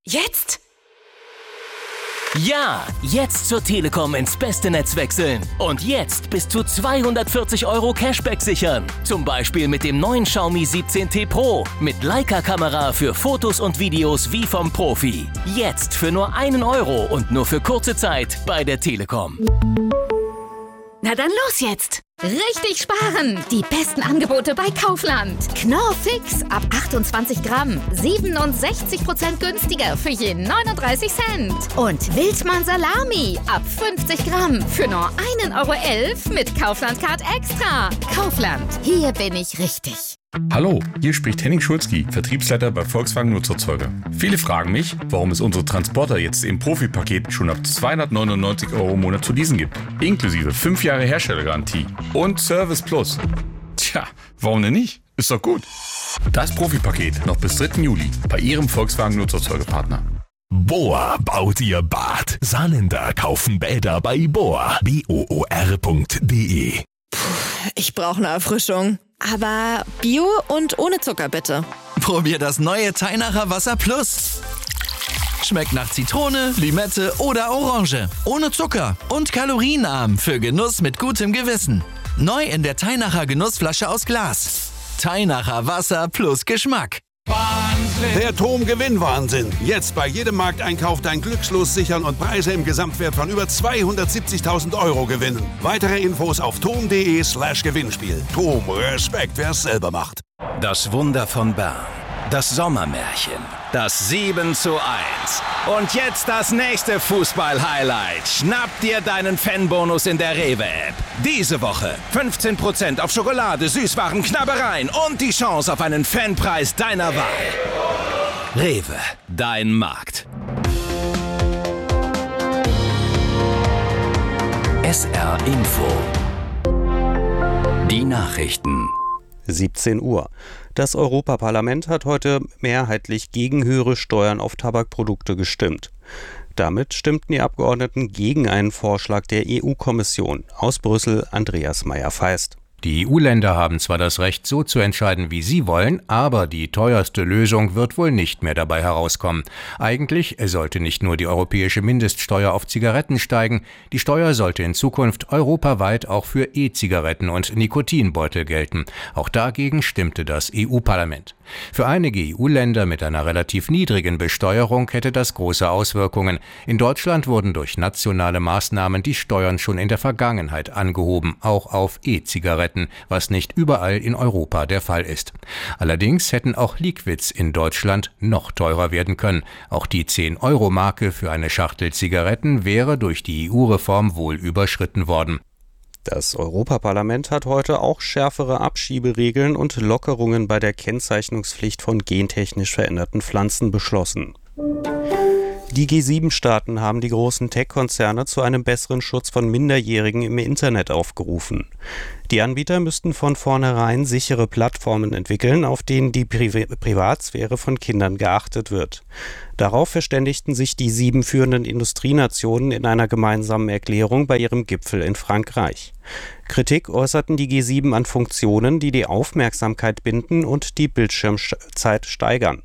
Jetzt? Ja, jetzt zur Telekom ins beste Netz wechseln. Und jetzt bis zu 240 € Cashback sichern. Zum Beispiel mit dem neuen Xiaomi 17T Pro. Mit Leica-Kamera für Fotos und Videos wie vom Profi. Jetzt für nur 1 € und nur für kurze Zeit bei der Telekom. Na dann los jetzt! Richtig sparen! Die besten Angebote bei Kaufland. Knorr Fix ab 28 Gramm. 67% günstiger für je 39 Cent. Und Wildmann Salami ab 50 Gramm für nur 1,11 € mit Kaufland Card Extra. Kaufland, hier bin ich richtig. Hallo, hier spricht Henning Schulzki, Vertriebsleiter bei Volkswagen Nutzerzeuger. Viele fragen mich, warum es unsere Transporter jetzt im Profi-Paket schon ab 299 € im Monat zu leasen gibt. Inklusive 5 Jahre Herstellergarantie und Service Plus. Tja, warum denn nicht? Ist doch gut. Das Profi-Paket noch bis 3. Juli bei Ihrem Volkswagen Nutzerzeugerpartner. Bohr baut ihr Bad. Saarländer kaufen Bäder bei Bohr. BOOR.de. Ich brauche eine Erfrischung. Aber Bio und ohne Zucker bitte. Probier das neue Teinacher Wasser Plus. Schmeckt nach Zitrone, Limette oder Orange. Ohne Zucker und kalorienarm für Genuss mit gutem Gewissen. Neu in der Teinacher Genussflasche aus Glas. Teinacher Wasser plus Geschmack. Der TOM-Gewinn-Wahnsinn. Jetzt bei jedem Markteinkauf dein Glückslos sichern und Preise im Gesamtwert von über 270.000 € gewinnen. Weitere Infos auf tom.de/Gewinnspiel. TOM, Respekt, wer es selber macht. Das Wunder von Bern. Das Sommermärchen. Das 7:1. Und jetzt das nächste Fußball-Highlight. Schnapp dir deinen Fanbonus in der Rewe-App. Diese Woche 15% auf Schokolade, Süßwaren, Knabbereien und die Chance auf einen Fanpreis deiner Wahl. Rewe, dein Markt. SR Info. Die Nachrichten. 17 Uhr. Das Europaparlament hat heute mehrheitlich gegen höhere Steuern auf Tabakprodukte gestimmt. Damit stimmten die Abgeordneten gegen einen Vorschlag der EU-Kommission. Aus Brüssel Andreas Meyer-Feist. Die EU-Länder haben zwar das Recht, so zu entscheiden, wie sie wollen, aber die teuerste Lösung wird wohl nicht mehr dabei herauskommen. Eigentlich sollte nicht nur die europäische Mindeststeuer auf Zigaretten steigen, die Steuer sollte in Zukunft europaweit auch für E-Zigaretten und Nikotinbeutel gelten. Auch dagegen stimmte das EU-Parlament. Für einige EU-Länder mit einer relativ niedrigen Besteuerung hätte das große Auswirkungen. In Deutschland wurden durch nationale Maßnahmen die Steuern schon in der Vergangenheit angehoben, auch auf E-Zigaretten, was nicht überall in Europa der Fall ist. Allerdings hätten auch Liquids in Deutschland noch teurer werden können. Auch die 10-Euro-Marke für eine Schachtel Zigaretten wäre durch die EU-Reform wohl überschritten worden. Das Europaparlament hat heute auch schärfere Abschieberegeln und Lockerungen bei der Kennzeichnungspflicht von gentechnisch veränderten Pflanzen beschlossen. Die G7-Staaten haben die großen Tech-Konzerne zu einem besseren Schutz von Minderjährigen im Internet aufgerufen. Die Anbieter müssten von vornherein sichere Plattformen entwickeln, auf denen die Privatsphäre von Kindern geachtet wird. Darauf verständigten sich die 7 führenden Industrienationen in einer gemeinsamen Erklärung bei ihrem Gipfel in Frankreich. Kritik äußerten die G7 an Funktionen, die die Aufmerksamkeit binden und die Bildschirmzeit steigern.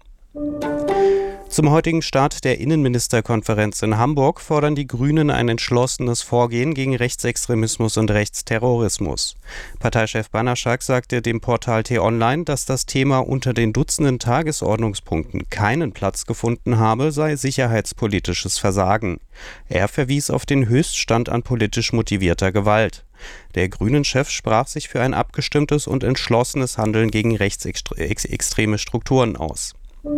Zum heutigen Start der Innenministerkonferenz in Hamburg fordern die Grünen ein entschlossenes Vorgehen gegen Rechtsextremismus und Rechtsterrorismus. Parteichef Banaschak sagte dem Portal T-Online, dass das Thema unter den Dutzenden Tagesordnungspunkten keinen Platz gefunden habe, sei sicherheitspolitisches Versagen. Er verwies auf den Höchststand an politisch motivierter Gewalt. Der Grünen-Chef sprach sich für ein abgestimmtes und entschlossenes Handeln gegen rechtsextreme Strukturen aus.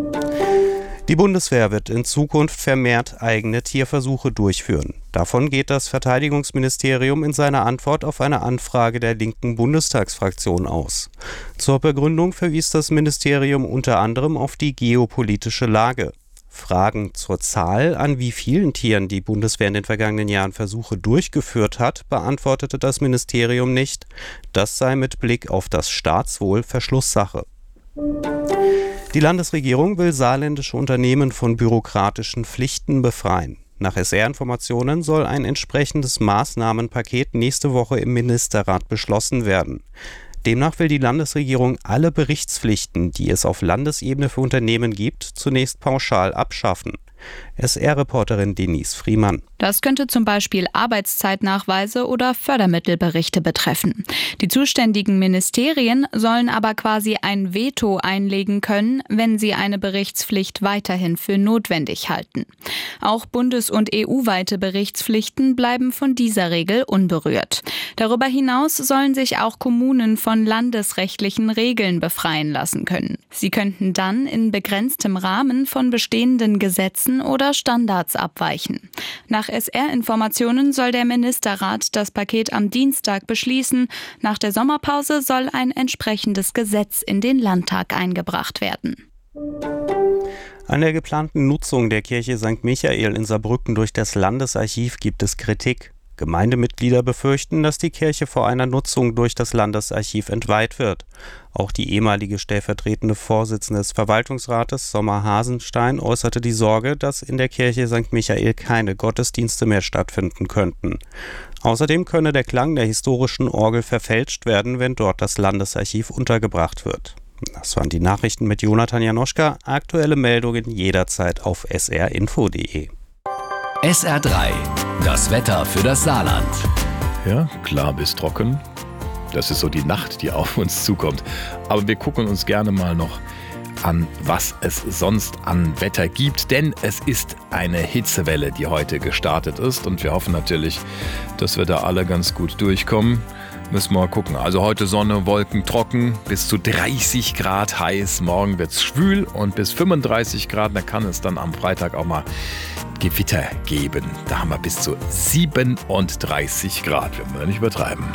Die Bundeswehr wird in Zukunft vermehrt eigene Tierversuche durchführen. Davon geht das Verteidigungsministerium in seiner Antwort auf eine Anfrage der linken Bundestagsfraktion aus. Zur Begründung verwies das Ministerium unter anderem auf die geopolitische Lage. Fragen zur Zahl, an wie vielen Tieren die Bundeswehr in den vergangenen Jahren Versuche durchgeführt hat, beantwortete das Ministerium nicht. Das sei mit Blick auf das Staatswohl Verschlusssache. Die Landesregierung will saarländische Unternehmen von bürokratischen Pflichten befreien. Nach SR-Informationen soll ein entsprechendes Maßnahmenpaket nächste Woche im Ministerrat beschlossen werden. Demnach will die Landesregierung alle Berichtspflichten, die es auf Landesebene für Unternehmen gibt, zunächst pauschal abschaffen. SR-Reporterin Denise Friemann. Das könnte zum Beispiel Arbeitszeitnachweise oder Fördermittelberichte betreffen. Die zuständigen Ministerien sollen aber quasi ein Veto einlegen können, wenn sie eine Berichtspflicht weiterhin für notwendig halten. Auch bundes- und EU-weite Berichtspflichten bleiben von dieser Regel unberührt. Darüber hinaus sollen sich auch Kommunen von landesrechtlichen Regeln befreien lassen können. Sie könnten dann in begrenztem Rahmen von bestehenden Gesetzen oder Standards abweichen. Nach SR-Informationen soll der Ministerrat das Paket am Dienstag beschließen. Nach der Sommerpause soll ein entsprechendes Gesetz in den Landtag eingebracht werden. An der geplanten Nutzung der Kirche St. Michael in Saarbrücken durch das Landesarchiv gibt es Kritik. Gemeindemitglieder befürchten, dass die Kirche vor einer Nutzung durch das Landesarchiv entweiht wird. Auch die ehemalige stellvertretende Vorsitzende des Verwaltungsrates, Sommer Hasenstein, äußerte die Sorge, dass in der Kirche St. Michael keine Gottesdienste mehr stattfinden könnten. Außerdem könne der Klang der historischen Orgel verfälscht werden, wenn dort das Landesarchiv untergebracht wird. Das waren die Nachrichten mit Jonathan Janoschka. Aktuelle Meldungen jederzeit auf srinfo.de. SR3, das Wetter für das Saarland. Ja, klar bis trocken. Das ist so die Nacht, die auf uns zukommt. Aber wir gucken uns gerne mal noch an, was es sonst an Wetter gibt. Denn es ist eine Hitzewelle, die heute gestartet ist. Und wir hoffen natürlich, dass wir da alle ganz gut durchkommen. Müssen wir mal gucken. Also heute Sonne, Wolken, trocken, bis zu 30 Grad heiß. Morgen wird es schwül und bis 35 Grad. Da kann es dann am Freitag auch mal Gewitter geben. Da haben wir bis zu 37 Grad. Wir wollen nicht übertreiben.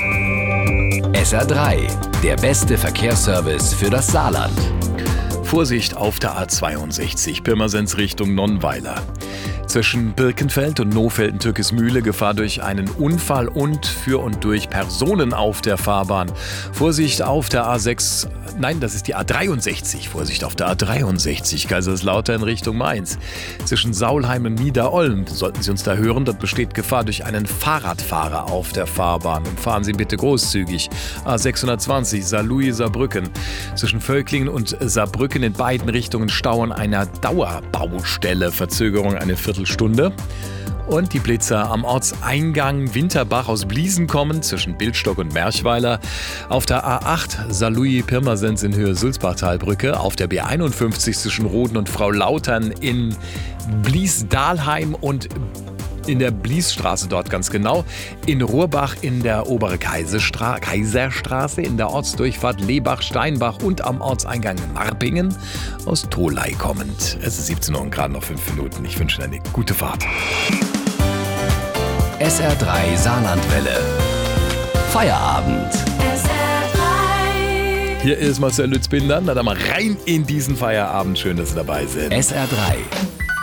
SR3, der beste Verkehrsservice für das Saarland. Vorsicht auf der A62, Pirmasens Richtung Nonnweiler. Zwischen Birkenfeld und Nofelden-Türkismühle Gefahr durch einen Unfall und für und durch Personen auf der Fahrbahn. Vorsicht auf der A6, nein, das ist die A63. Vorsicht auf der A63, Kaiserslautern Richtung Mainz. Zwischen Saulheim und Niederolm, sollten Sie uns da hören, dort besteht Gefahr durch einen Fahrradfahrer auf der Fahrbahn. Und fahren Sie bitte großzügig. A620, Saarlouis, Saarbrücken. Zwischen Völklingen und Saarbrücken in beiden Richtungen Stau an einer Dauerbaustelle. Verzögerung eine Viertelstunde. Und die Blitzer am Ortseingang Winterbach aus Bliesen kommen, zwischen Bildstock und Merchweiler. Auf der A8 Saarlouis-Pirmasens in Höhe Sulzbachtalbrücke. Auf der B51 zwischen Roden und Frau Lautern in Blies-Dahlheim und in der Bliesstraße dort ganz genau. In Rohrbach in der obere Kaiserstraße, in der Ortsdurchfahrt Lebach-Steinbach und am Ortseingang Marpingen aus Tholey kommend. Es ist 17 Uhr und gerade noch 5 Minuten. Ich wünsche Ihnen eine gute Fahrt. SR3 Saarlandwelle. Feierabend. Hier ist Marcel Lützbinder. Na dann mal rein in diesen Feierabend. Schön, dass Sie dabei sind. SR3.